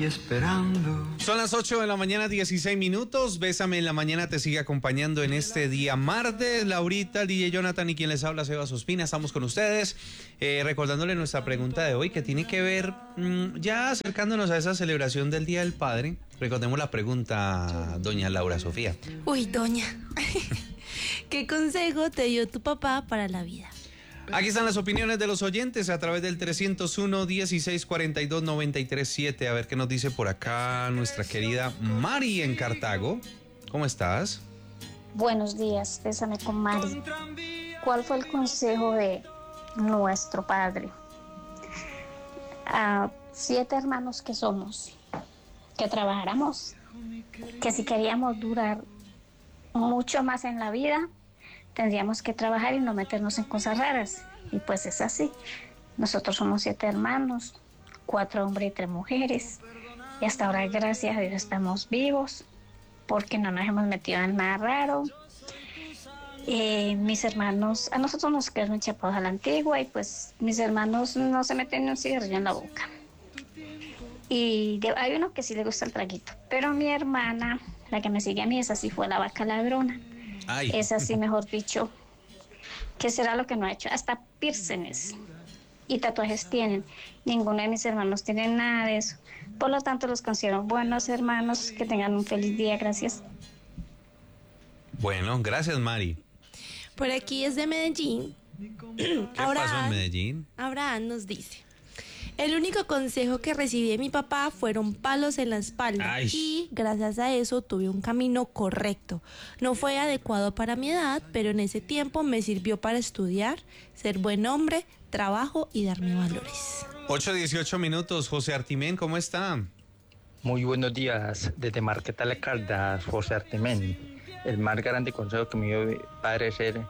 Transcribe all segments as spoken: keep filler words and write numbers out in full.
Esperando. Son las ocho de la mañana, dieciséis minutos. Bésame en la mañana te sigue acompañando en este día martes. Laurita, D J Jonathan y quien les habla, Sebas Ospina. Estamos con ustedes eh, recordándole nuestra pregunta de hoy, que tiene que ver mmm, ya acercándonos a esa celebración del Día del Padre. Recordemos la pregunta, doña Laura Sofía. Uy, doña, ¿qué consejo te dio tu papá para la vida? Aquí están las opiniones de los oyentes a través del trescientos uno, dieciséis cuarenta y dos, noventa y tres siete. A ver qué nos dice por acá nuestra querida Mari en Cartago. ¿Cómo estás? Buenos días, bésame con Mari. ¿Cuál fue el consejo de nuestro padre? A siete hermanos que somos, que trabajáramos, que si queríamos durar mucho más en la vida, tendríamos que trabajar y no meternos en cosas raras. Y pues es así. Nosotros somos siete hermanos, cuatro hombres y tres mujeres. Y hasta ahora, gracias a Dios, estamos vivos porque no nos hemos metido en nada raro. Eh, mis hermanos, a nosotros nos quedaron chapados a la antigua y pues mis hermanos no se meten ni un cigarrillo en la boca. Y de, hay uno que sí le gusta el traguito. Pero mi hermana, la que me sigue a mí, esa sí fue la vaca ladrona. Ay. Es así, mejor dicho, ¿qué será lo que no ha hecho? Hasta piercings y tatuajes tienen. Ninguno de mis hermanos tiene nada de eso. Por lo tanto, los considero buenos hermanos. Que tengan un feliz día. Gracias. Bueno, gracias, Mari. Por aquí es de Medellín. ¿Qué pasó en Medellín? Abraham nos dice: el único consejo que recibí de mi papá fueron palos en la espalda. Ay. Y gracias a eso tuve un camino correcto. No fue adecuado para mi edad, pero en ese tiempo me sirvió para estudiar, ser buen hombre, trabajo y darme valores. ocho dieciocho minutos. José Artimén, ¿cómo está? Muy buenos días. Desde Marqueta La Caldas, José Artimén. El más grande consejo que me dio mi padre es ser,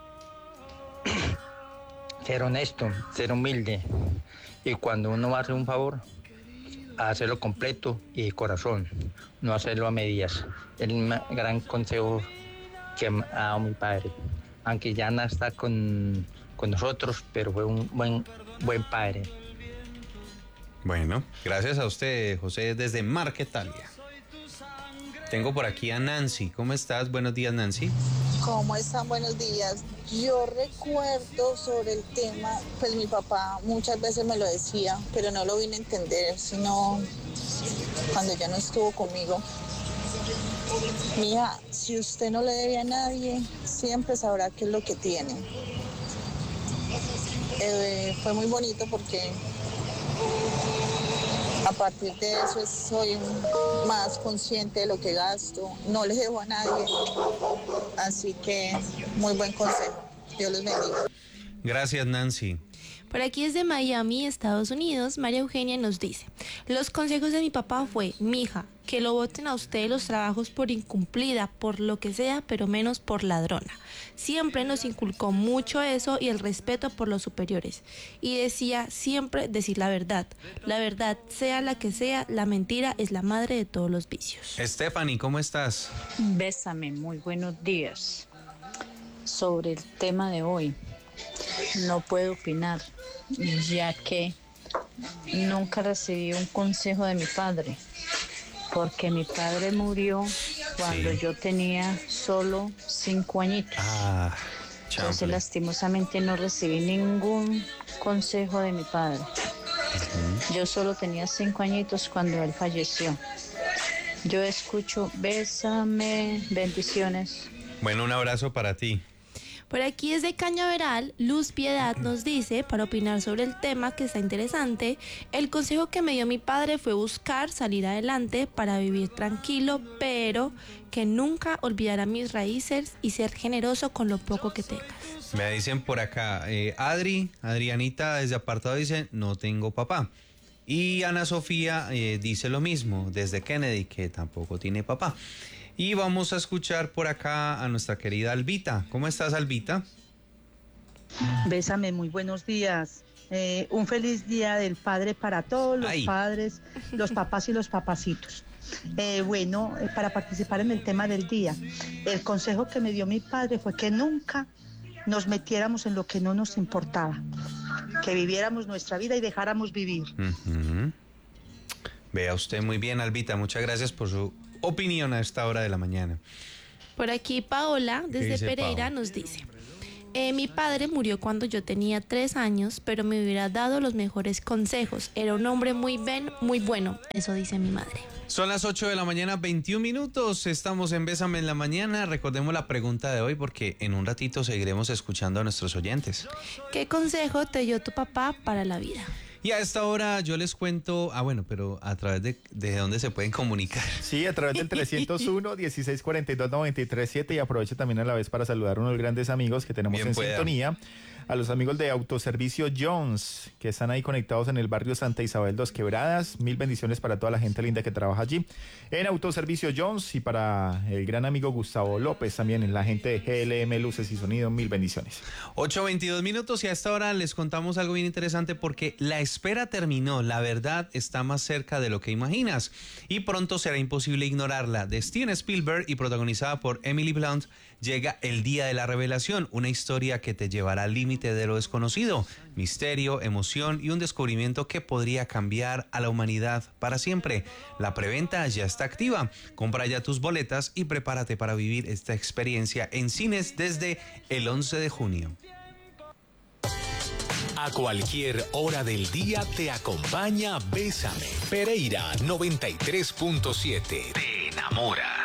ser honesto, ser humilde. Y cuando uno va a hacer un favor, hacerlo completo y de corazón, no hacerlo a medias. Es el gran consejo que me ha dado mi padre. Aunque ya no está con, con nosotros, pero fue un buen, buen padre. Bueno, gracias a usted, José, desde Marquetalia. Tengo por aquí a Nancy. ¿Cómo estás? Buenos días, Nancy. ¿Cómo están? Buenos días. Yo recuerdo sobre el tema, pues mi papá muchas veces me lo decía, pero no lo vine a entender, sino cuando ya no estuvo conmigo. Mija, si usted no le debe a nadie, siempre sabrá qué es lo que tiene. Eh, fue muy bonito porque a partir de eso soy más consciente de lo que gasto, no le debo a nadie, así que muy buen consejo. Dios los bendiga. Gracias, Nancy. Por aquí desde Miami, Estados Unidos, María Eugenia nos dice: los consejos de mi papá fue: mija, que lo voten a usted los trabajos por incumplida, por lo que sea, pero menos por ladrona. Siempre nos inculcó mucho eso y el respeto por los superiores. Y decía siempre decir la verdad. La verdad, sea la que sea, la mentira es la madre de todos los vicios. Stephanie, ¿cómo estás? Bésame, muy buenos días. Sobre el tema de hoy, no puedo opinar, ya que nunca recibí un consejo de mi padre, porque mi padre murió cuando sí. yo tenía solo cinco añitos. Ah, Entonces, lastimosamente, no recibí ningún consejo de mi padre. Uh-huh. Yo solo tenía cinco añitos cuando él falleció. Yo escucho, bésame, bendiciones. Bueno, un abrazo para ti. Por aquí desde Cañaveral, Luz Piedad nos dice, para opinar sobre el tema que está interesante: el consejo que me dio mi padre fue buscar salir adelante para vivir tranquilo, pero que nunca olvidara mis raíces y ser generoso con lo poco que tengas. Me dicen por acá, eh, Adri, Adrianita desde apartado dice: no tengo papá. Y Ana Sofía eh, dice lo mismo desde Kennedy, que tampoco tiene papá. Y vamos a escuchar por acá a nuestra querida Albita. ¿Cómo estás, Albita? Bésame, muy buenos días. Eh, un feliz día del padre para todos los Ay. padres, los papás y los papacitos. Eh, bueno, eh, para participar en el tema del día, el consejo que me dio mi padre fue que nunca nos metiéramos en lo que no nos importaba, que viviéramos nuestra vida y dejáramos vivir. Uh-huh. Vea usted, muy bien, Albita, muchas gracias por su opinión a esta hora de la mañana. Por aquí Paola, desde Pereira, Pau? nos dice, eh, mi padre murió cuando yo tenía tres años, pero me hubiera dado los mejores consejos. Era un hombre muy, ben, muy bueno, eso dice mi madre. Son las ocho de la mañana, veintiún minutos. Estamos en Bésame en la Mañana. Recordemos la pregunta de hoy porque en un ratito seguiremos escuchando a nuestros oyentes. ¿Qué consejo te dio tu papá para la vida? Y a esta hora yo les cuento, ah bueno, pero a través de, de dónde se pueden comunicar. Sí, a través del trescientos uno, dieciséis cuarenta y dos, noventa y tres siete, y aprovecho también a la vez para saludar a unos grandes amigos que tenemos Bien en pueda. sintonía. A los amigos de Autoservicio Jones, que están ahí conectados en el barrio Santa Isabel Dos Quebradas. Mil bendiciones para toda la gente linda que trabaja allí en Autoservicio Jones, y para el gran amigo Gustavo López también, en la gente de G L M Luces y Sonido. Mil bendiciones. ocho veintidós minutos y a esta hora les contamos algo bien interesante porque la espera terminó, la verdad está más cerca de lo que imaginas y pronto será imposible ignorarla. De Steven Spielberg y protagonizada por Emily Blunt, llega El Día de la Revelación, una historia que te llevará al límite de lo desconocido, misterio, emoción y un descubrimiento que podría cambiar a la humanidad para siempre. La preventa ya está activa, compra ya tus boletas y prepárate para vivir esta experiencia en cines desde el once de junio. A cualquier hora del día te acompaña Bésame. Pereira noventa y tres punto siete. Te enamora.